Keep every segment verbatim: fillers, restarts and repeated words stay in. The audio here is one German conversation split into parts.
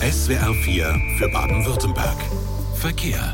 S W R vier für Baden-Württemberg. Verkehr.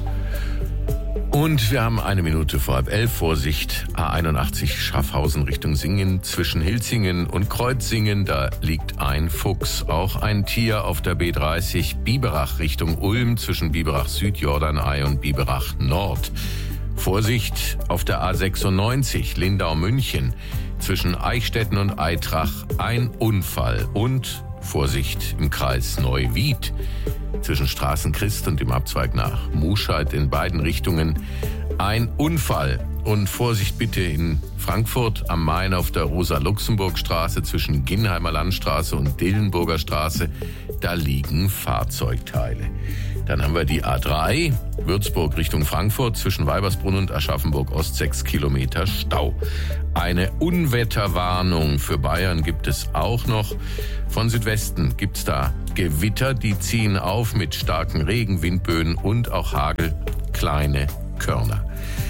Und wir haben eine Minute vor halb elf. Vorsicht, A einundachtzig Schaffhausen Richtung Singen. Zwischen Hilzingen und Kreuzingen, da liegt ein Fuchs. Auch ein Tier auf der B dreißig. Biberach Richtung Ulm zwischen Biberach Süd, Jordanei und Biberach Nord. Vorsicht auf der A sechsundneunzig Lindau-München zwischen Eichstätten und Aitrach. Ein Unfall. Und Vorsicht im Kreis Neuwied zwischen Straßenchrist und dem Abzweig nach Muscheid in beiden Richtungen ein Unfall. Und Vorsicht bitte in Frankfurt am Main auf der Rosa-Luxemburg-Straße zwischen Ginnheimer Landstraße und Dillenburger Straße. Da liegen Fahrzeugteile. Dann haben wir die A drei, Würzburg Richtung Frankfurt, zwischen Weibersbrunn und Aschaffenburg Ost sechs Kilometer Stau. Eine Unwetterwarnung für Bayern gibt es auch noch. Von Südwesten gibt's da Gewitter, die ziehen auf mit starken Regen, Windböen und auch Hagel, kleine Körner.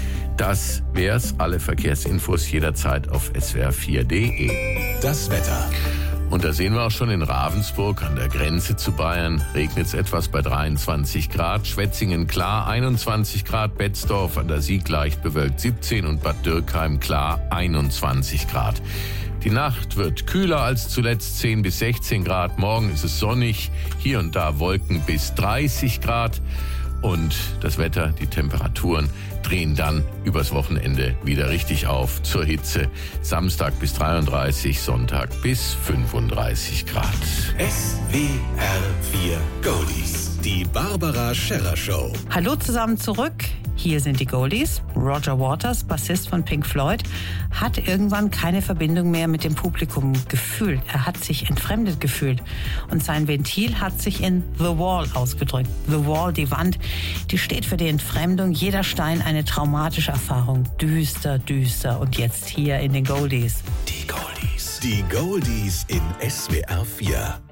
Das wär's. Alle Verkehrsinfos jederzeit auf S W R vier Punkt de. Das Wetter. Und da sehen wir auch schon in Ravensburg an der Grenze zu Bayern. Regnet es etwas bei dreiundzwanzig Grad. Schwetzingen klar einundzwanzig Grad. Betzdorf an der Sieg leicht bewölkt siebzehn und Bad Dürkheim klar einundzwanzig Grad. Die Nacht wird kühler als zuletzt zehn bis sechzehn Grad. Morgen ist es sonnig. Hier und da Wolken bis dreißig Grad. Und das Wetter, die Temperaturen drehen dann übers Wochenende wieder richtig auf zur Hitze. Samstag bis dreiunddreißig, Sonntag bis fünfunddreißig Grad. S W R vier Goldies. Die Barbara Scherrer Show. Hallo zusammen zurück. Hier sind die Goldies. Roger Waters, Bassist von Pink Floyd, hat irgendwann keine Verbindung mehr mit dem Publikum gefühlt. Er hat sich entfremdet gefühlt. Und sein Ventil hat sich in The Wall ausgedrückt. The Wall, die Wand, die steht für die Entfremdung. Jeder Stein eine traumatische Erfahrung. Düster, düster. Und jetzt hier in den Goldies. Die Goldies. Die Goldies in S W R vier.